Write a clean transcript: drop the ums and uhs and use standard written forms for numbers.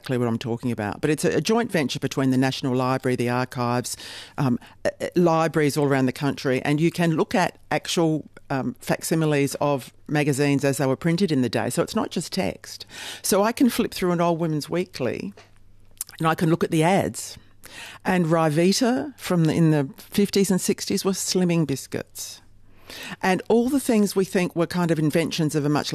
exactly what I'm talking about. But it's a joint venture between the National Library, the archives, libraries all around the country, and you can look at actual facsimiles of magazines as they were printed in the day. So it's not just text. So I can flip through an Old Women's Weekly and I can look at the ads. And Ryvita in the 50s and 60s was slimming biscuits. And all the things we think were kind of inventions of a much